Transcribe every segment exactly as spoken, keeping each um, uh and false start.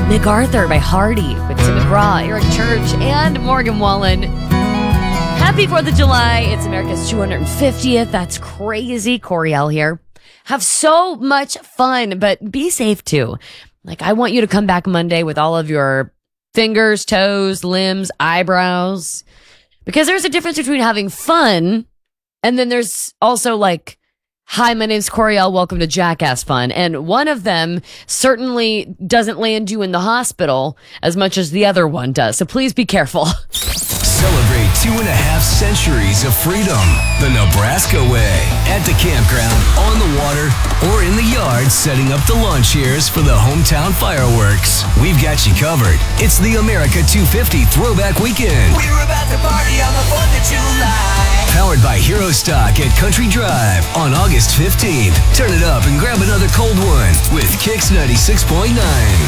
MacArthur by Hardy with Tim McGraw, Eric Church, and Morgan Wallen. Happy fourth of July. It's America's two hundred fiftieth. That's crazy. Coriel here. Have so much fun, but be safe too. Like, I want you to come back Monday with all of your fingers, toes, limbs, eyebrows, because there's a difference between having fun and then there's also like, hi, my name's Coriel. Welcome to Jackass Fun. And one of them certainly doesn't land you in the hospital as much as the other one does. So please be careful. Celebrate two and a half centuries of freedom the Nebraska way. At the campground, on the water, or in the yard setting up the lawn chairs for the hometown fireworks. We've got you covered. It's the America two fifty Throwback Weekend. We're about to party on the fourth of July. Powered by Hero Stock at Country Drive on August fifteenth. Turn it up and grab another cold one with Kicks ninety-six point nine.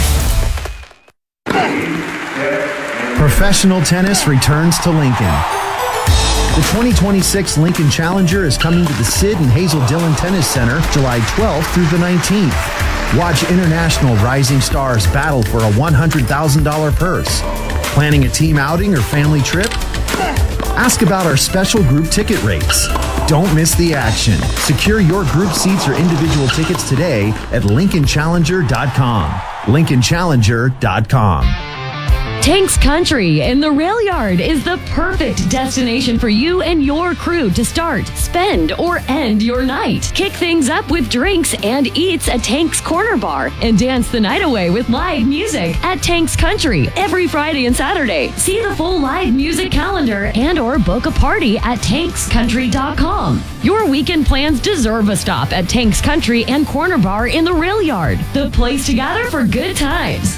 Professional tennis returns to Lincoln. The twenty twenty-six Lincoln Challenger is coming to the Sid and Hazel Dillon Tennis Center July twelfth through the nineteenth. Watch international rising stars battle for a one hundred thousand dollars purse. Planning a team outing or family trip? Ask about our special group ticket rates. Don't miss the action. Secure your group seats or individual tickets today at Lincoln Challenger dot com. Lincoln Challenger dot com. Tanks Country in the Rail Yard is the perfect destination for you and your crew to start, spend, or end your night. Kick things up with drinks and eats at Tanks Corner Bar and dance the night away with live music at Tanks Country every Friday and Saturday. See the full live music calendar and or book a party at Tanks Country dot com. Your weekend plans deserve a stop at Tanks Country and Corner Bar in the Rail Yard, the place to gather for good times.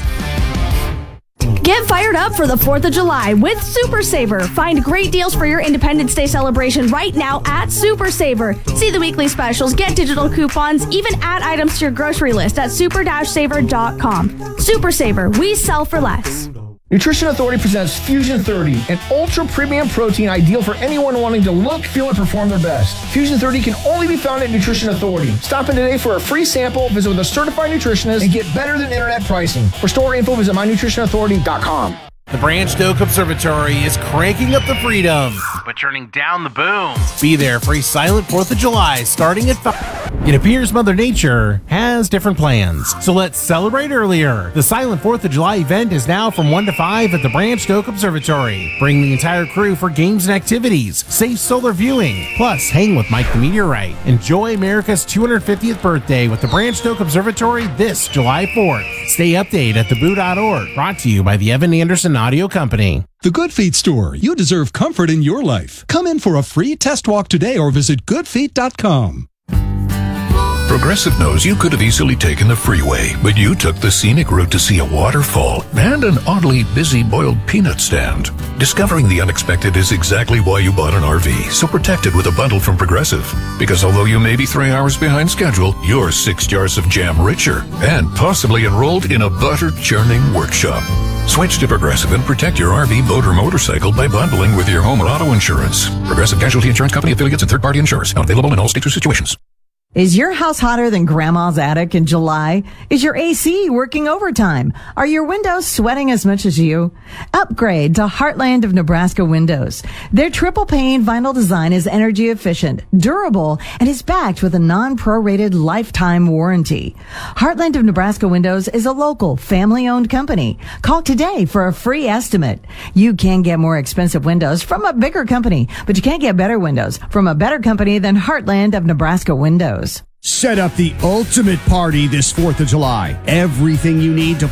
Get fired up for the fourth of July with Super Saver. Find great deals for your Independence Day celebration right now at Super Saver. See the weekly specials, get digital coupons, even add items to your grocery list at super saver dot com. Super Saver, we sell for less. Nutrition Authority presents Fusion thirty, an ultra premium protein ideal for anyone wanting to look, feel, and perform their best. Fusion thirty can only be found at Nutrition Authority. Stop in today for a free sample, visit with a certified nutritionist, and get better than internet pricing. For store info, visit my nutrition authority dot com. The Branch Oak Observatory is cranking up the freedom, but turning down the boom. Be there for a silent fourth of July starting at five. It appears Mother Nature has different plans, so let's celebrate earlier. The silent fourth of July event is now from one to five at the Branch Oak Observatory. Bring the entire crew for games and activities, safe solar viewing, plus hang with Mike the Meteorite. Enjoy America's two hundred fiftieth birthday with the Branch Oak Observatory this July fourth. Stay updated at the boo dot org. Brought to you by the Evan Anderson Audio Company. The Good Feet store. You deserve comfort in your life. Come in for a free test walk today or visit good feet dot com. Progressive knows you could have easily taken the freeway, but you took the scenic route to see a waterfall and an oddly busy boiled peanut stand. Discovering the unexpected is exactly why you bought an R V, so protect it with a bundle from Progressive. Because although you may be three hours behind schedule, you're six jars of jam richer and possibly enrolled in a butter-churning workshop. Switch to Progressive and protect your R V, boat, or motorcycle by bundling with your home or auto insurance. Progressive Casualty Insurance Company affiliates and third-party insurers. Not available in all states or situations. Is your house hotter than Grandma's attic in July? Is your A C working overtime? Are your windows sweating as much as you? Upgrade to Heartland of Nebraska Windows. Their triple pane vinyl design is energy efficient, durable, and is backed with a non-prorated lifetime warranty. Heartland of Nebraska Windows is a local, family-owned company. Call today for a free estimate. You can get more expensive windows from a bigger company, but you can't get better windows from a better company than Heartland of Nebraska Windows. Set up the ultimate party this fourth of July. Everything you need to